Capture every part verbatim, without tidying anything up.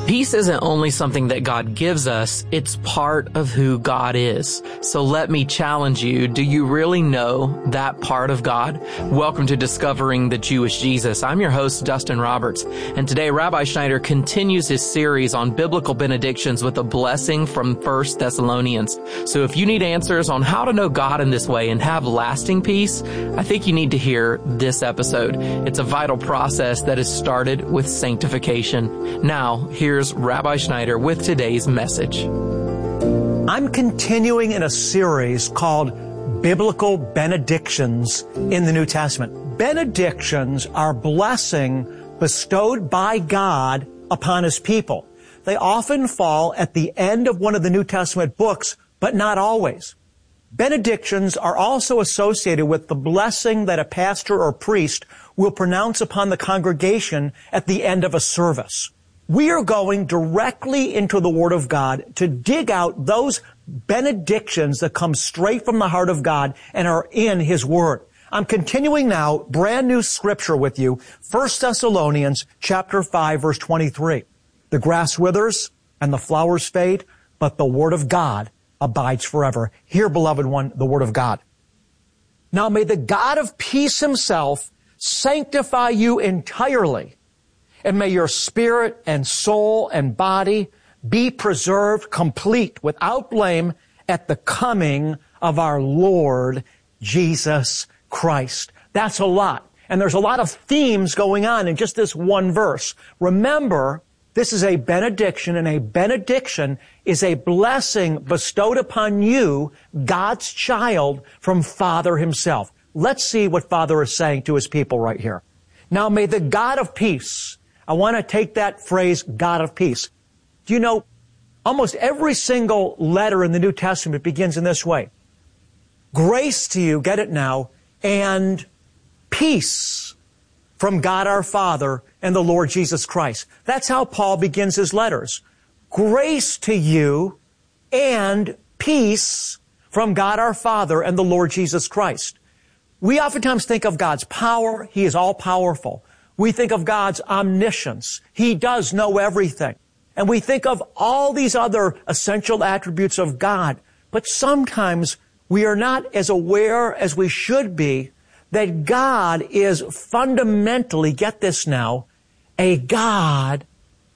Peace isn't only something that God gives us, it's part of who God is. So let me challenge you, do you really know that part of God? Welcome to Discovering the Jewish Jesus. I'm your host, Dustin Roberts, and today Rabbi Schneider continues his series on biblical benedictions with a blessing from First Thessalonians. So if you need answers on how to know God in this way and have lasting peace, I think you need to hear this episode. It's a vital process that is started with sanctification. Now, here's Rabbi Schneider with today's message. I'm continuing in a series called Biblical Benedictions in the New Testament. Benedictions are blessing bestowed by God upon His people. They often fall at the end of one of the New Testament books, but not always. Benedictions are also associated with the blessing that a pastor or priest will pronounce upon the congregation at the end of a service. We are going directly into the Word of God to dig out those benedictions that come straight from the heart of God and are in His Word. I'm continuing now, brand new scripture with you, First Thessalonians chapter five, verse twenty-three. The grass withers and the flowers fade, but the Word of God abides forever. Hear, beloved one, the Word of God. Now may the God of peace Himself sanctify you entirely, and may your spirit and soul and body be preserved complete without blame at the coming of our Lord Jesus Christ. That's a lot. And there's a lot of themes going on in just this one verse. Remember, this is a benediction, and a benediction is a blessing bestowed upon you, God's child, from Father Himself. Let's see what Father is saying to His people right here. Now may the God of peace, I want to take that phrase, God of peace. Do you know, almost every single letter in the New Testament begins in this way. Grace to you, get it now, and peace from God our Father and the Lord Jesus Christ. That's how Paul begins his letters. Grace to you and peace from God our Father and the Lord Jesus Christ. We oftentimes think of God's power. He is all-powerful. We think of God's omniscience. He does know everything. And we think of all these other essential attributes of God. But sometimes we are not as aware as we should be that God is fundamentally, get this now, a God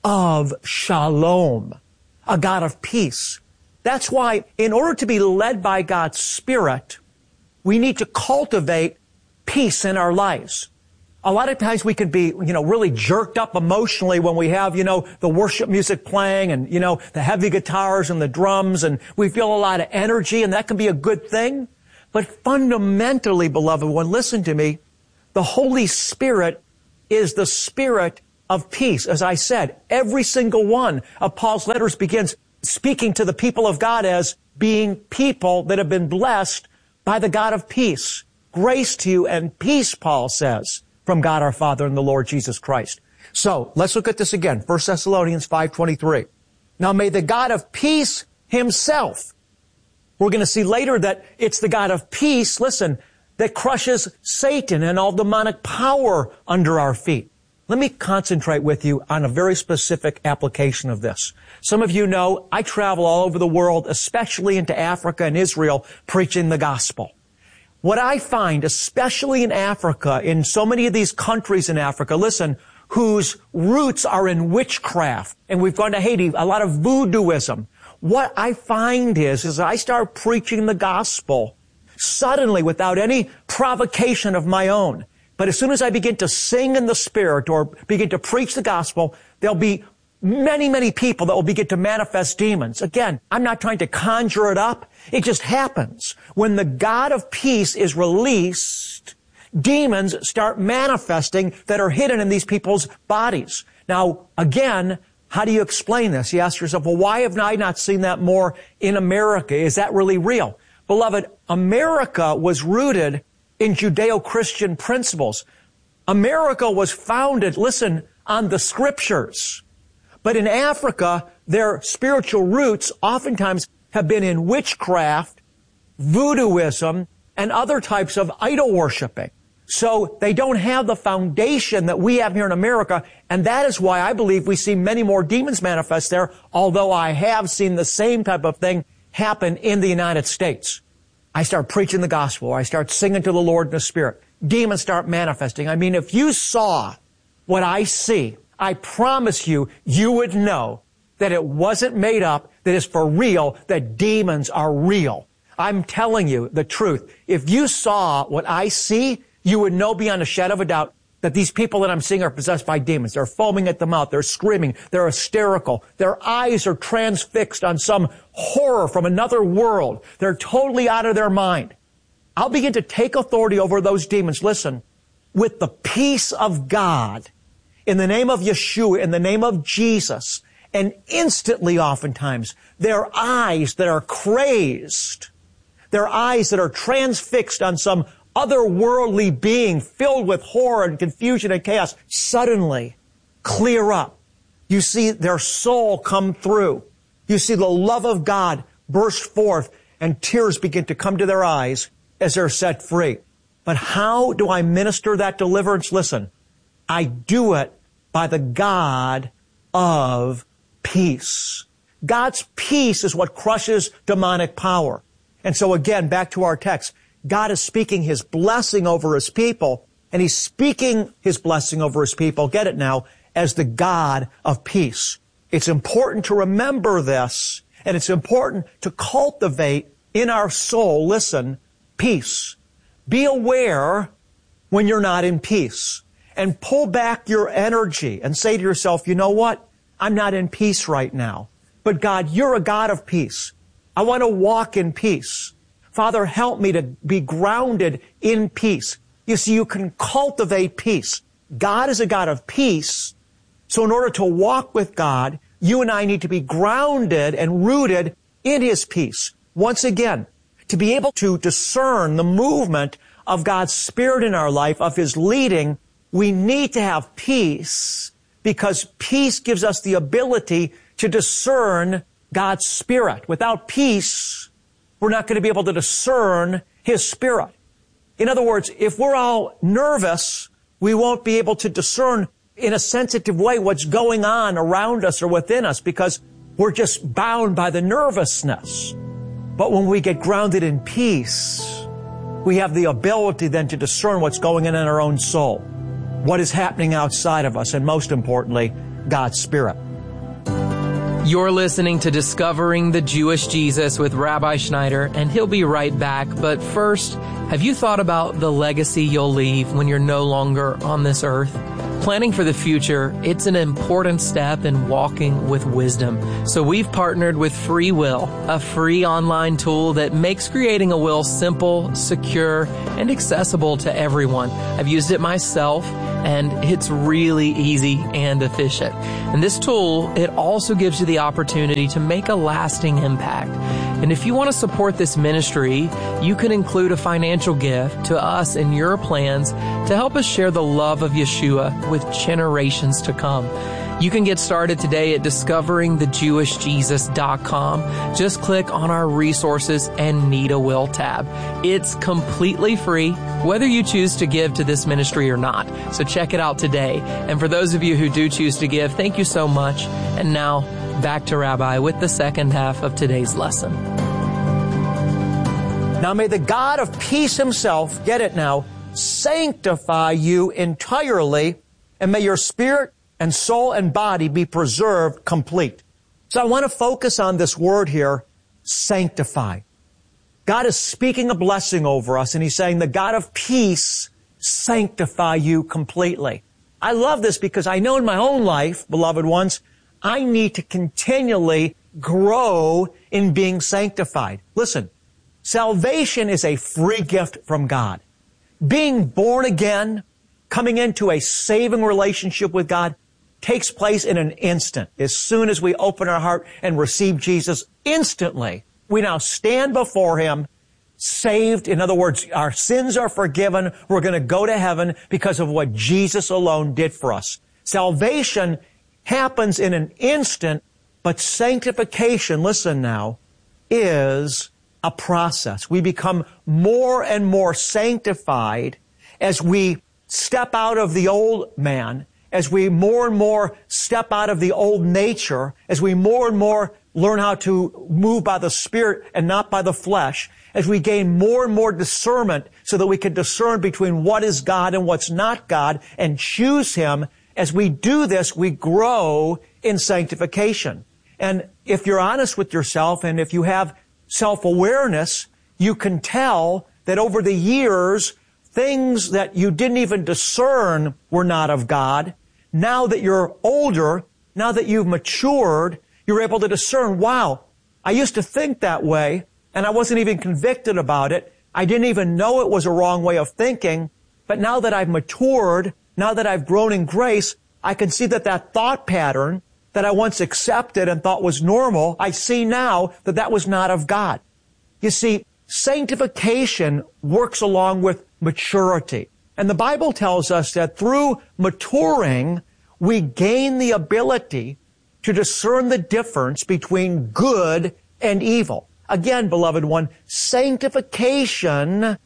of shalom, a God of peace. That's why in order to be led by God's Spirit, we need to cultivate peace in our lives. A lot of times we can be, you know, really jerked up emotionally when we have, you know, the worship music playing and, you know, the heavy guitars and the drums, and we feel a lot of energy, and that can be a good thing. But fundamentally, beloved one, listen to me, the Holy Spirit is the Spirit of peace. As I said, every single one of Paul's letters begins speaking to the people of God as being people that have been blessed by the God of peace. Grace to you and peace, Paul says, from God our Father and the Lord Jesus Christ. So, let's look at this again. First Thessalonians five twenty-three. Now may the God of peace Himself, we're going to see later that it's the God of peace, listen, that crushes Satan and all demonic power under our feet. Let me concentrate with you on a very specific application of this. Some of you know I travel all over the world, especially into Africa and Israel, preaching the gospel. What I find, especially in Africa, in so many of these countries in Africa, listen, whose roots are in witchcraft, and we've gone to Haiti, a lot of voodooism. What I find is, as I start preaching the gospel, suddenly, without any provocation of my own, but as soon as I begin to sing in the Spirit or begin to preach the gospel, there'll be many, many people that will begin to manifest demons. Again, I'm not trying to conjure it up. It just happens. When the God of peace is released, demons start manifesting that are hidden in these people's bodies. Now, again, how do you explain this? You ask yourself, well, why have I not seen that more in America? Is that really real? Beloved, America was rooted in Judeo-Christian principles. America was founded, listen, on the Scriptures. But in Africa, their spiritual roots oftentimes have been in witchcraft, voodooism, and other types of idol worshiping. So they don't have the foundation that we have here in America, And that is why I believe we see many more demons manifest there, although I have seen the same type of thing happen in the United States. I start preaching the gospel, or I start singing to the Lord in the Spirit. Demons start manifesting. I mean, if you saw what I see, I promise you, you would know that it wasn't made up, that it's for real, that demons are real. I'm telling you the truth. If you saw what I see, you would know beyond a shadow of a doubt that these people that I'm seeing are possessed by demons. They're foaming at the mouth. They're screaming. They're hysterical. Their eyes are transfixed on some horror from another world. They're totally out of their mind. I'll begin to take authority over those demons. Listen, with the peace of God, in the name of Yeshua, in the name of Jesus, and instantly oftentimes, their eyes that are crazed, their eyes that are transfixed on some otherworldly being filled with horror and confusion and chaos, suddenly clear up. You see their soul come through. You see the love of God burst forth, and tears begin to come to their eyes as they're set free. But how do I minister that deliverance? Listen, I do it by the God of peace. God's peace is what crushes demonic power. And so again, back to our text, God is speaking His blessing over His people, and He's speaking His blessing over His people, get it now, as the God of peace. It's important to remember this, and it's important to cultivate in our soul, listen, peace. Be aware when you're not in peace, and pull back your energy and say to yourself, you know what? I'm not in peace right now. But God, you're a God of peace. I want to walk in peace. Father, help me to be grounded in peace. You see, you can cultivate peace. God is a God of peace. So in order to walk with God, you and I need to be grounded and rooted in His peace. Once again, to be able to discern the movement of God's Spirit in our life, of His leading, we need to have peace, because peace gives us the ability to discern God's Spirit. Without peace, we're not going to be able to discern His Spirit. In other words, if we're all nervous, we won't be able to discern in a sensitive way what's going on around us or within us, because we're just bound by the nervousness. But when we get grounded in peace, we have the ability then to discern what's going on in our own soul, what is happening outside of us, and most importantly, God's Spirit. You're listening to Discovering the Jewish Jesus with Rabbi Schneider, and he'll be right back. But first, have you thought about the legacy you'll leave when you're no longer on this earth? Planning for the future, it's an important step in walking with wisdom. So we've partnered with Free Will, a free online tool that makes creating a will simple, secure, and accessible to everyone. I've used it myself, and it's really easy and efficient. And this tool, it also gives you the opportunity to make a lasting impact. And if you want to support this ministry, you can include a financial gift to us in your plans to help us share the love of Yeshua with generations to come. You can get started today at discovering the jewish jesus dot com. Just click on our resources and Need a Will tab. It's completely free, whether you choose to give to this ministry or not. So check it out today. And for those of you who do choose to give, thank you so much. And now, back to Rabbi with the second half of today's lesson. Now may the God of peace Himself, get it now, sanctify you entirely, and may your spirit and soul and body be preserved complete. So I want to focus on this word here, sanctify. God is speaking a blessing over us, and He's saying, the God of peace sanctify you completely. I love this because I know in my own life, beloved ones, I need to continually grow in being sanctified. Listen, salvation is a free gift from God. Being born again, coming into a saving relationship with God, takes place in an instant. As soon as we open our heart and receive Jesus, instantly, we now stand before Him, saved. In other words, our sins are forgiven. We're going to go to heaven because of what Jesus alone did for us. Salvation happens in an instant, but sanctification, listen now, is a process. We become more and more sanctified as we step out of the old man as we more and more step out of the old nature, as we more and more learn how to move by the Spirit and not by the flesh, as we gain more and more discernment so that we can discern between what is God and what's not God and choose Him, as we do this, we grow in sanctification. And if you're honest with yourself and if you have self-awareness, you can tell that over the years, things that you didn't even discern were not of God. Now that you're older, now that you've matured, you're able to discern, wow, I used to think that way, and I wasn't even convicted about it. I didn't even know it was a wrong way of thinking. But now that I've matured, now that I've grown in grace, I can see that that thought pattern that I once accepted and thought was normal, I see now that that was not of God. You see, sanctification works along with maturity. And the Bible tells us that through maturing, we gain the ability to discern the difference between good and evil. Again, beloved one, sanctification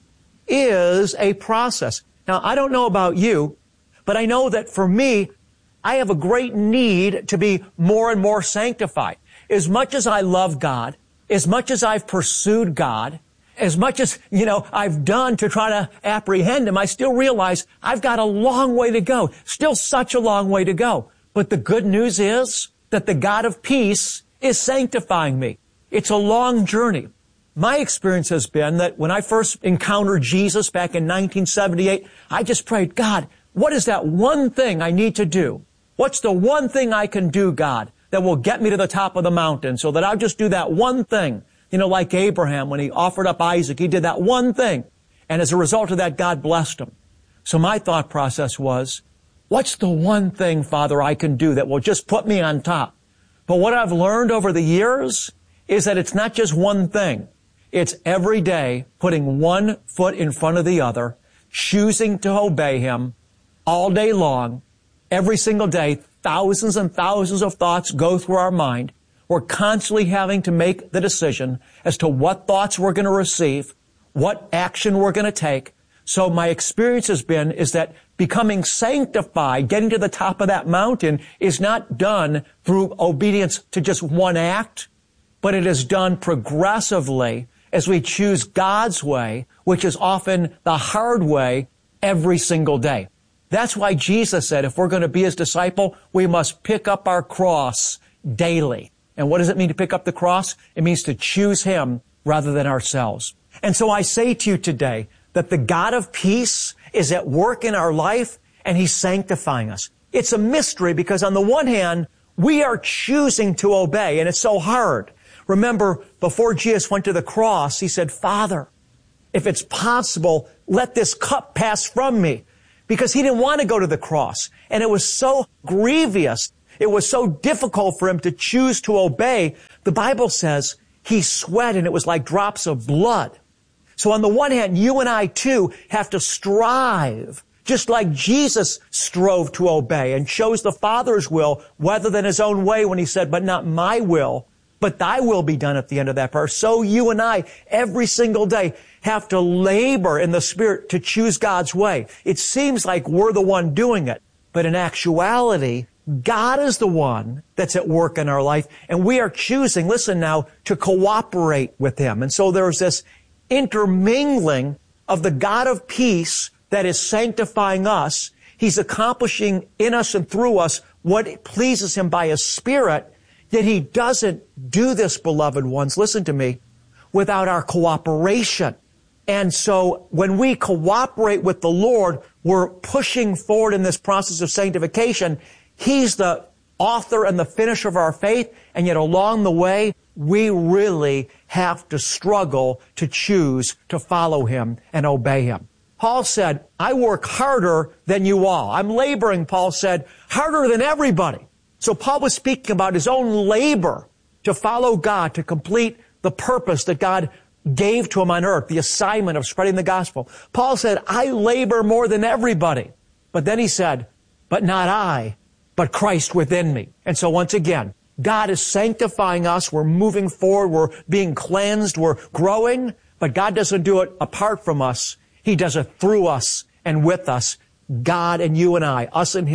is a process. Now, I don't know about you, but I know that for me, I have a great need to be more and more sanctified. As much as I love God, as much as I've pursued God, as much as, you know, I've done to try to apprehend Him, I still realize I've got a long way to go. Still such a long way to go. But the good news is that the God of peace is sanctifying me. It's a long journey. My experience has been that when I first encountered Jesus back in nineteen seventy-eight, I just prayed, God, what is that one thing I need to do? What's the one thing I can do, God, that will get me to the top of the mountain so that I'll just do that one thing? You know, like Abraham, when he offered up Isaac, he did that one thing. And as a result of that, God blessed him. So my thought process was, what's the one thing, Father, I can do that will just put me on top? But what I've learned over the years is that it's not just one thing. It's every day putting one foot in front of the other, choosing to obey Him all day long. Every single day, thousands and thousands of thoughts go through our mind. We're constantly having to make the decision as to what thoughts we're going to receive, what action we're going to take. So my experience has been is that becoming sanctified, getting to the top of that mountain, is not done through obedience to just one act, but it is done progressively as we choose God's way, which is often the hard way, every single day. That's why Jesus said if we're going to be His disciple, we must pick up our cross daily. And what does it mean to pick up the cross? It means to choose Him rather than ourselves. And so I say to you today that the God of peace is at work in our life and He's sanctifying us. It's a mystery because on the one hand, we are choosing to obey, and it's so hard. Remember, before Jesus went to the cross, He said, Father, if it's possible, let this cup pass from me. Because He didn't want to go to the cross. And it was so grievous. It was so difficult for Him to choose to obey. The Bible says He sweat and it was like drops of blood. So on the one hand, you and I too have to strive, just like Jesus strove to obey and chose the Father's will rather than His own way when He said, but not my will, but Thy will be done at the end of that prayer. So you and I, every single day, have to labor in the Spirit to choose God's way. It seems like we're the one doing it, but in actuality, God is the one that's at work in our life, and we are choosing, listen now, to cooperate with Him. And so there's this intermingling of the God of peace that is sanctifying us. He's accomplishing in us and through us what pleases Him by His Spirit, yet He doesn't do this, beloved ones, listen to me, without our cooperation. And so when we cooperate with the Lord, we're pushing forward in this process of sanctification. He's the author and the finisher of our faith, and yet along the way, we really have to struggle to choose to follow Him and obey Him. Paul said, I work harder than you all. I'm laboring, Paul said, harder than everybody. So Paul was speaking about his own labor to follow God, to complete the purpose that God gave to him on earth, the assignment of spreading the gospel. Paul said, I labor more than everybody. But then he said, but not I, but Christ within me. And so once again, God is sanctifying us. We're moving forward. We're being cleansed. We're growing. But God doesn't do it apart from us. He does it through us and with us. God and you and I, us and Him,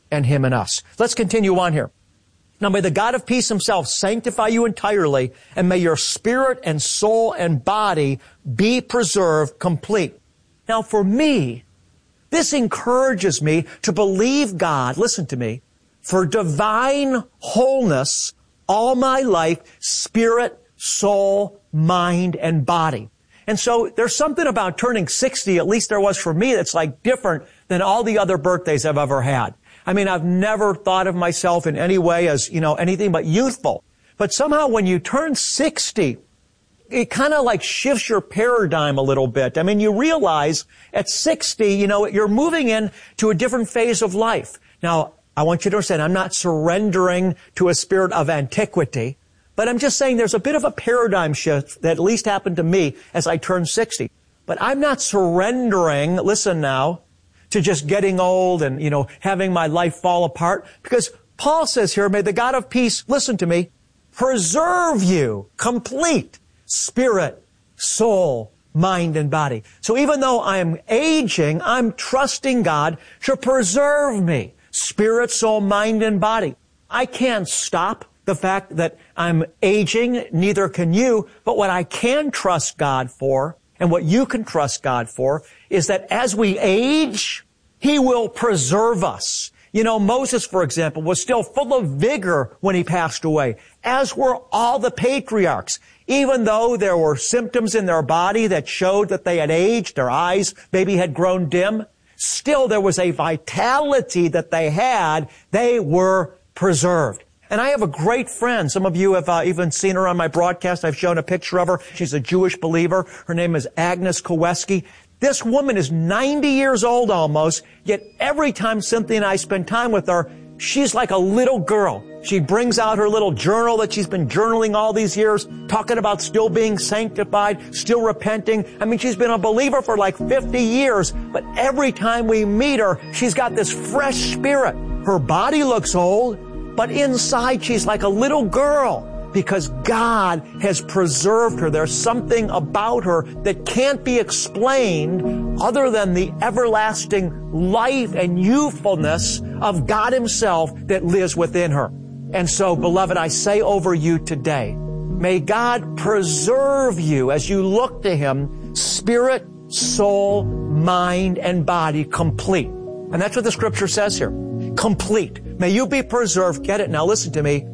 and Him in us. Let's continue on here. Now may the God of peace Himself sanctify you entirely, and may your spirit and soul and body be preserved complete. Now for me, this encourages me to believe God, listen to me, for divine wholeness all my life, spirit, soul, mind, and body. And so there's something about turning sixty, at least there was for me, that's like different than all the other birthdays I've ever had. I mean, I've never thought of myself in any way as, you know, anything but youthful. But somehow when you turn sixty, it kind of like shifts your paradigm a little bit. I mean, you realize at sixty, you know, you're moving into a different phase of life. Now, I want you to understand, I'm not surrendering to a spirit of antiquity, but I'm just saying there's a bit of a paradigm shift that at least happened to me as I turned sixty. But I'm not surrendering, listen now, to just getting old and, you know, having my life fall apart. Because Paul says here, may the God of peace, listen to me, preserve you complete, spirit, soul, mind, and body. So even though I'm aging, I'm trusting God to preserve me, spirit, soul, mind, and body. I can't stop the fact that I'm aging, neither can you, but what I can trust God for, and what you can trust God for, is that as we age, He will preserve us. You know, Moses, for example, was still full of vigor when he passed away, as were all the patriarchs. Even though there were symptoms in their body that showed that they had aged, their eyes maybe had grown dim, still there was a vitality that they had. They were preserved. And I have a great friend. Some of you have uh, even seen her on my broadcast. I've shown a picture of her. She's a Jewish believer. Her name is Agnes Koweski. This woman is ninety years old almost, yet every time Cynthia and I spend time with her, she's like a little girl. She brings out her little journal that she's been journaling all these years, talking about still being sanctified, still repenting. I mean, she's been a believer for like fifty years, but every time we meet her, she's got this fresh spirit. Her body looks old, but inside she's like a little girl because God has preserved her. There's something about her that can't be explained other than the everlasting life and youthfulness of God Himself that lives within her. And so, beloved, I say over you today, may God preserve you as you look to Him, spirit, soul, mind, and body complete. And that's what the Scripture says here. Complete. May you be preserved. Get it now. Listen to me.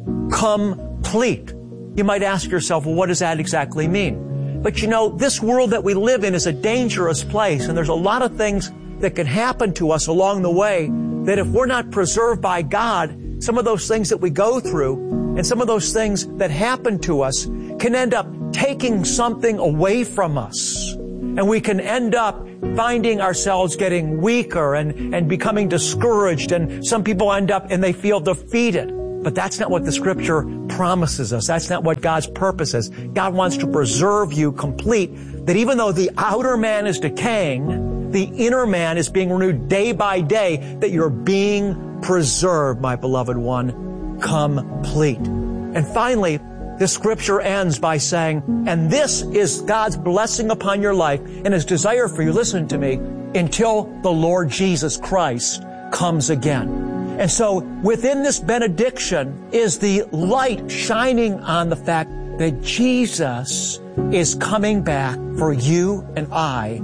Complete. You might ask yourself, well, what does that exactly mean? But you know, this world that we live in is a dangerous place, and there's a lot of things that can happen to us along the way that if we're not preserved by God, some of those things that we go through and some of those things that happen to us can end up taking something away from us. And we can end up finding ourselves getting weaker and, and becoming discouraged. And some people end up and they feel defeated. But that's not what the Scripture promises us. That's not what God's purpose is. God wants to preserve you complete, that even though the outer man is decaying, the inner man is being renewed day by day, that you're being preserved, my beloved one, complete. And finally, the Scripture ends by saying, and this is God's blessing upon your life and His desire for you, listen to me, until the Lord Jesus Christ comes again. And so within this benediction is the light shining on the fact that Jesus is coming back for you and I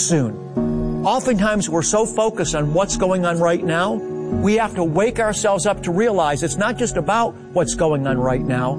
soon. Oftentimes we're so focused on what's going on right now, we have to wake ourselves up to realize it's not just about what's going on right now.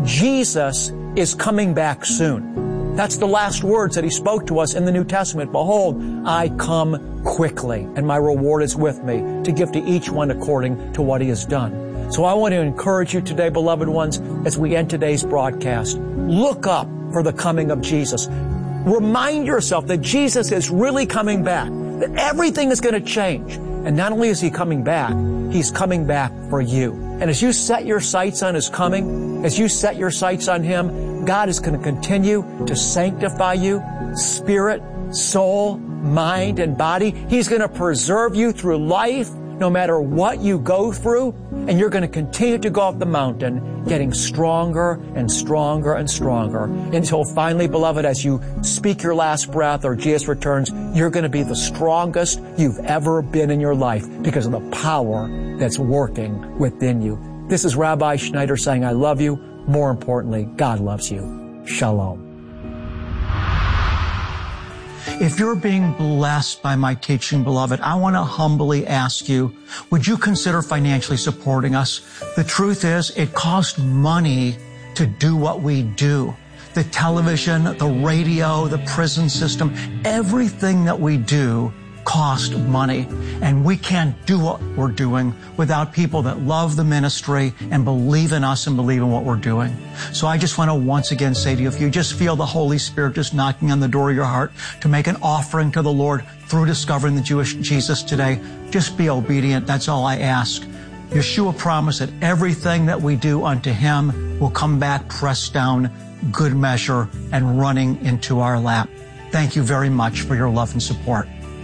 Jesus is coming back soon. That's the last words that He spoke to us in the New Testament. Behold, I come quickly, and my reward is with me to give to each one according to what he has done. So I want to encourage you today, beloved ones, as we end today's broadcast, look up for the coming of Jesus. Remind yourself that Jesus is really coming back, that everything is going to change. And not only is He coming back, He's coming back for you. And as you set your sights on His coming, as you set your sights on Him, God is going to continue to sanctify you, spirit, soul, mind, and body. He's going to preserve you through life, no matter what you go through. And you're going to continue to go up the mountain, getting stronger and stronger and stronger, until finally, beloved, as you speak your last breath or Jesus returns, you're going to be the strongest you've ever been in your life because of the power that's working within you. This is Rabbi Schneider saying, I love you. More importantly, God loves you. Shalom. If you're being blessed by my teaching, beloved, I want to humbly ask you, would you consider financially supporting us? The truth is, it costs money to do what we do. The television, the radio, the prison system, everything that we do costs money. And we can't do what we're doing without people that love the ministry and believe in us and believe in what we're doing. So I just want to once again say to you, if you just feel the Holy Spirit just knocking on the door of your heart to make an offering to the Lord through discovering the Jewish Jesus today, just be obedient. That's all I ask. Yeshua promised that everything that we do unto Him will come back pressed down, good measure, and running into our lap. Thank you very much for your love and support.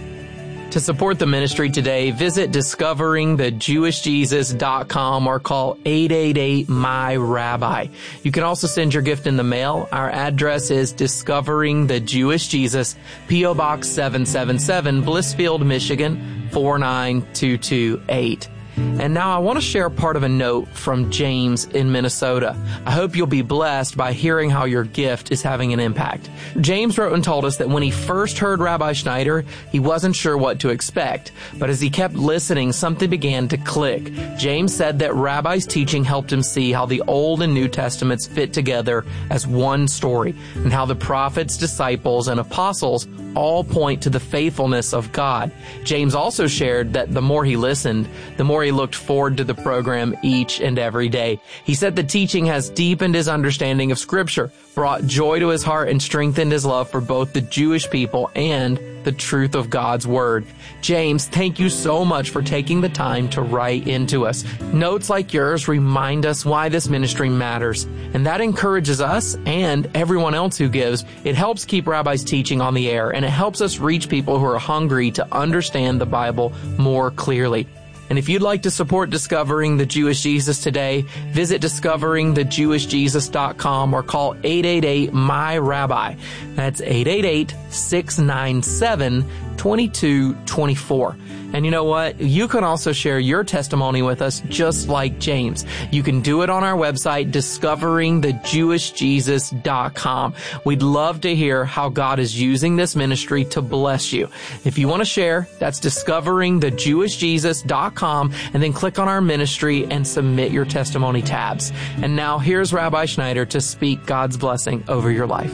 To support the ministry today, visit discovering the jewish jesus dot com or call eight eight eight, M Y, Rabbi. You can also send your gift in the mail. Our address is Discovering the Jewish Jesus, P O Box seven seven seven, Blissfield, Michigan, four nine two two eight. And now I want to share part of a note from James in Minnesota. I hope you'll be blessed by hearing how your gift is having an impact. James wrote and told us that when he first heard Rabbi Schneider, he wasn't sure what to expect. But as he kept listening, something began to click. James said that Rabbi's teaching helped him see how the Old and New Testaments fit together as one story, and how the prophets, disciples, and apostles all point to the faithfulness of God. James also shared that the more he listened, the more he looked forward to the program each and every day. He said the teaching has deepened his understanding of Scripture, brought joy to his heart, and strengthened his love for both the Jewish people and the truth of God's Word. James, thank you so much for taking the time to write into us. Notes like yours remind us why this ministry matters, and that encourages us and everyone else who gives. It helps keep Rabbi's teaching on the air, and it helps us reach people who are hungry to understand the Bible more clearly. And if you'd like to support Discovering the Jewish Jesus today, visit discovering the jewish jesus dot com or call eight eight eight, M Y, Rabbi. That's eight eight eight, six nine seven, two two two four. And you know what? You can also share your testimony with us just like James. You can do it on our website, discovering the jewish jesus dot com. We'd love to hear how God is using this ministry to bless you. If you want to share, that's discovering the jewish jesus dot com, and then click on our ministry and submit your testimony tabs. And now here's Rabbi Schneider to speak God's blessing over your life.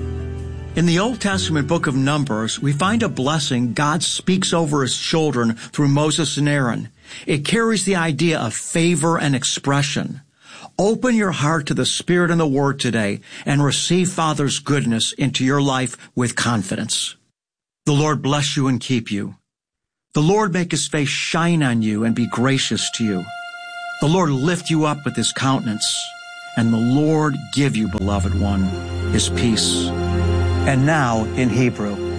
In the Old Testament book of Numbers, we find a blessing God speaks over His children through Moses and Aaron. It carries the idea of favor and expression. Open your heart to the Spirit and the Word today and receive Father's goodness into your life with confidence. The Lord bless you and keep you. The Lord make His face shine on you and be gracious to you. The Lord lift you up with His countenance, and the Lord give you, beloved one, His peace. And now in Hebrew.